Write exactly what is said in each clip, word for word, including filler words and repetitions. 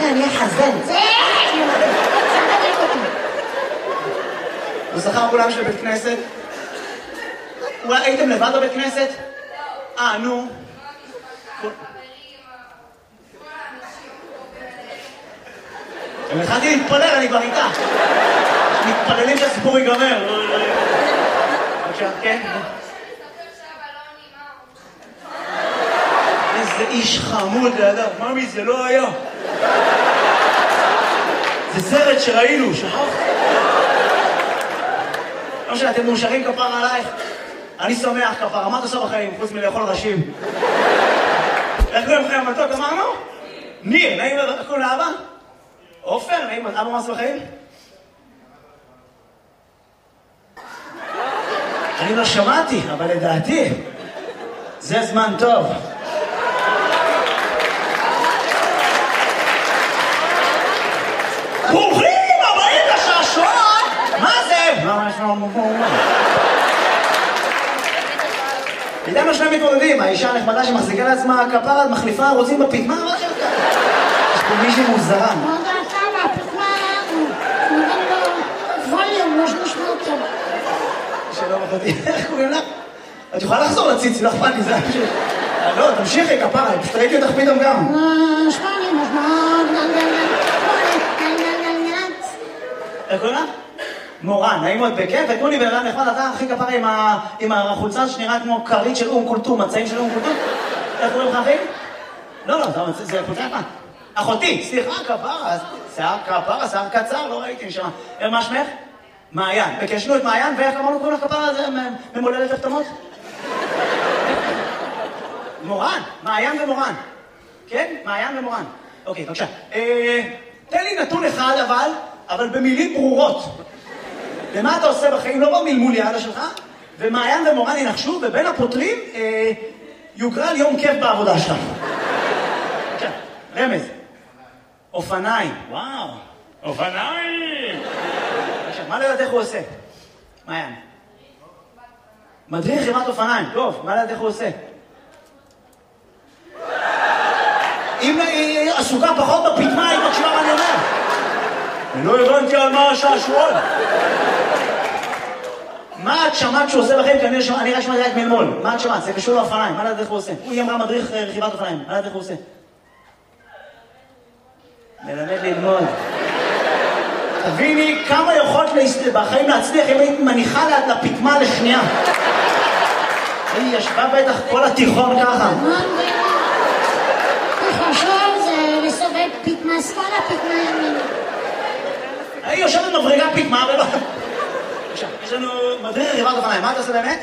אני אחזן. זה... הוא זכר כולם של בית כנסת? אולי הייתם לבד בבית כנסת? אה, נו. התחלתי להתפלל, אני כבר איתה. מתפללים שהסיפור ייגמר. עכשיו, כן? איזה איש חמוד לידה. ממי, זה לא היה. זה סרט שראינו, שכחת? לא משנה, אתם מאושרים כפר עלייך? אני שמח כפר, מה אתה עושה בחיים, חוץ מלאכול ראשים? איך קוראים לכם המתוק, אמרנו? ניר, נעים, איך קוראים לאבא? עופר, נעים, אבא מה עושה בחיים? אני לא שמעתי, אבל לדעתי, זה זמן טוב. ברוכים הבאים לשעשועון! מה זה? מה יש לנו פה? איתנו שני מתמודדים, האישה הנחמדה שמחזיקה לעצמה כפרה, מחליפה רוצים בפתמה, מה זה? יש פה מישהו מוזרה. לא יודעת למה, הפתמה, הוא נותן לו ווליום, לא שנשמע אותו. שלום אחותי, איך קוראים לך? את יכולה לחזור לציצי, לא אכפת לי, זה פשוט... לא, תמשיכי, כפרה, פשוט ראיתי אותך פתאום גם. שמעני, משמע... איך קוראים לך? מורן, נעים מאוד בכיף, ותנו לי בן אדם נחמד, אתה הכי כפרה עם החולצה שנראה כמו כרית של אום כולתום, מצעים של אום כולתום. איך קוראים לך אחי? לא, לא, זה חולצה יפה. אחותי, סליחה, כפרה, שיער כפרה, שיער קצר, לא ראיתי נשמע. מה שמך? מעיין. בקשנו את מעיין, ואיך אמרנו קוראים לך כפרה, זה ממולדת הפתמות? מורן, מעיין ומורן. כן? מעיין ומורן. אוקיי, בבקשה. תן לי נתון אחד אבל, אבל במילים ברורות. ומה אתה עושה בחיים? לא במלמול יעלה שלך, ומעיין ומורן ינחשו, ובין הפותרים יוקרא לי יום כיף בעבודה שלך. בבקשה, רמז. אופניים. וואו, אופניים! בבקשה, מה לדעת איך הוא עושה? מעיין. מדריך חברת אופניים. טוב, מה לדעת איך הוא עושה? אם היא עסוקה פחות בפתמה, היא מקשיבה מה אני אומר. אני לא הבנתי על מה השעשועון. מה את שמעת שהוא עושה לכם? כי אני רק שמעתי רק מלמול. מה את שמעת? זה קשור לאופניים. מה לדעת איך הוא עושה? הוא אמרה מדריך רכיבת אופניים. מה לדעת איך הוא עושה? מלמד ללמוד. תביני כמה יכולת בחיים להצליח אם היית מניחה לפתמה לשנייה. היא ישבה בטח כל התיכון ככה. תחשוב זה לסובב פתמה שמאלה, פתמה ימין. היא יושבת מבריגה פתמה ולא... עכשיו, יש לנו מדריך רכיבת אופניים. מה אתה עושה באמת?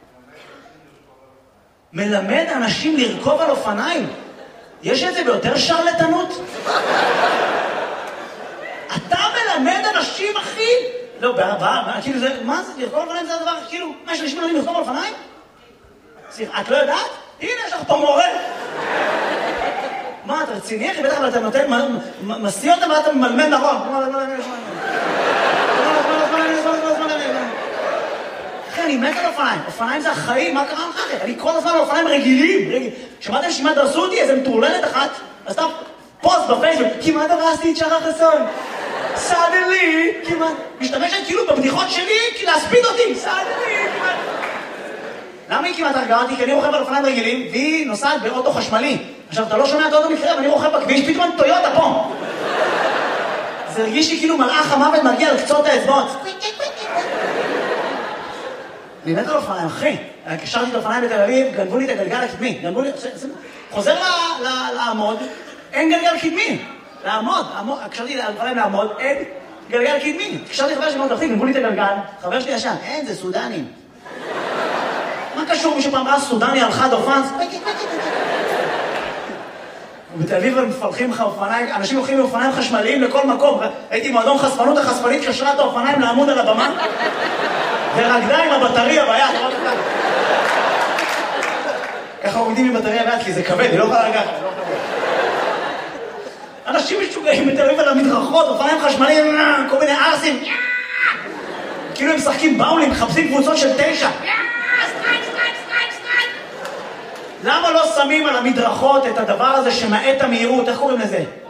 מלמד אנשים לרכוב על אופניים. יש את זה ביותר שרלטנות? אתה מלמד אנשים, אחי? לא, בעבר, כאילו זה... מה זה? לרכוב על אופניים זה הדבר, כאילו... מה, יש אנשים מלמדים לרכוב על אופניים? סליחה, את לא יודעת? הנה, יש לך פה מורה. מה, אתה רציני, אחי? בטח, אבל אתה נותן... מסיא אותם ואתה ממלמד נכון. אחי, אני מת על אופניים. אופניים זה החיים, מה קרה לך אחי? אני כל הזמן על אופניים רגילים. שמעתם שמה דרסו אותי? איזה מטורללת אחת. אז אתה פוסט בפייסבוק. כמעט הרסתי את שחר חסון. סאדלי, כמעט. משתמשת כאילו בבדיחות שלי, כי להספיד אותי. סאדלי, כמעט. למה היא כמעט הרגעה אותי? כי אני רוכב על אופניים רגילים, והיא נוסעת באוטו חשמלי. עכשיו, אתה לא שומע את האוטו מקרה, ואני רוכב בכביש, פתאום טויוטה פה. זה הרגיש לי כאילו מלאך המוות מגיע על קצות האצבעות. אני מת על אופניים, אחי. קשרתי את האופניים בתל אביב, גנבו לי את הגלגל הקדמי. גנבו לי... חוזר לעמוד, אין גלגל קדמי. לעמוד, קשרתי את האופניים לעמוד, אין גלגל קדמי. קשרתי חבר שלי מאוד אחי, גנבו לי את הגלגל, חבר שלי ישן, אין, זה סודנים. מה קשור? מישהו פעם ראה סודני על חד אופן? ובתל אביב הם מפלחים לך אופניים, אנשים הולכים מאופניים חשמליים לכל מקום. הייתי מועדון חשפנות, החשפנית קשרה את האופניים לעמוד על הבמה, ורקדה עם הבטריה ביד. ככה עומדים עם בטריה ביד, כי זה כבד, היא לא יכולה לגעת. אנשים משוגעים בתל אביב על המדרכות, אופניים חשמליים, כל מיני ארסים. כאילו הם משחקים באולים, מחפשים קבוצות של תשע. למה לא שמים על המדרכות את הדבר הזה שמעט המהירות? איך קוראים לזה?